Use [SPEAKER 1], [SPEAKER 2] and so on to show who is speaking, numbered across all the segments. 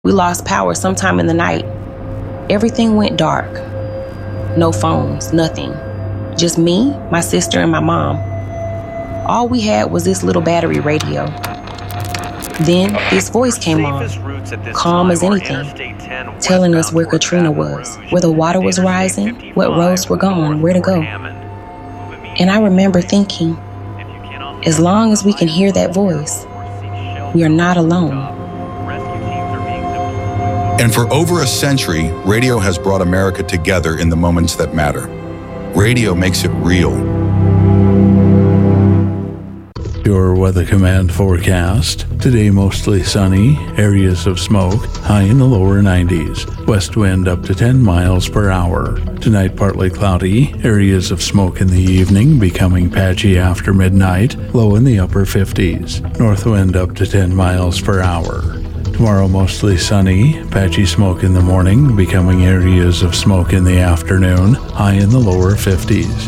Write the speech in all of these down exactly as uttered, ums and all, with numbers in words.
[SPEAKER 1] We lost power sometime in the night. Everything went dark. No phones, nothing. Just me, my sister, and my mom. All we had was this little battery radio. Then this voice came on, calm as anything, telling us where Katrina was, where the water was rising, what roads were gone, where to go. And I remember thinking, as long as we can hear that voice, we are not alone.
[SPEAKER 2] And for over a century, radio has brought America together in the moments that matter. Radio makes it real.
[SPEAKER 3] Your Weather Command forecast. Today mostly sunny, areas of smoke, high in the lower nineties. West wind up to ten miles per hour. Tonight partly cloudy, areas of smoke in the evening, becoming patchy after midnight, low in the upper fifties. North wind up to ten miles per hour. Tomorrow mostly sunny, patchy smoke in the morning, becoming areas of smoke in the afternoon, high in the lower fifties.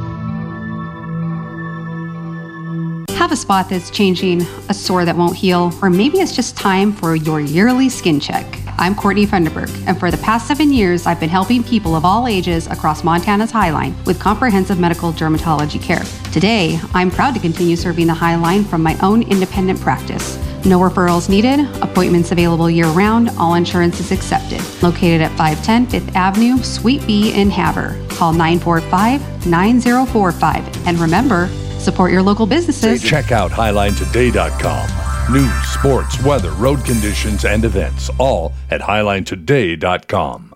[SPEAKER 4] Have a spot that's changing, a sore that won't heal, or maybe it's just time for your yearly skin check. I'm Courtney Funderburg, and for the past seven years, I've been helping people of all ages across Montana's Highline with comprehensive medical dermatology care. Today, I'm proud to continue serving the Highline from my own independent practice. No referrals needed, appointments available year-round, all insurance is accepted. Located at five ten Fifth Avenue, Suite B in Havre. Call nine four five, nine zero four five. And remember, support your local businesses.
[SPEAKER 5] Check out highline today dot com. News, sports, weather, road conditions, and events, all at highline today dot com.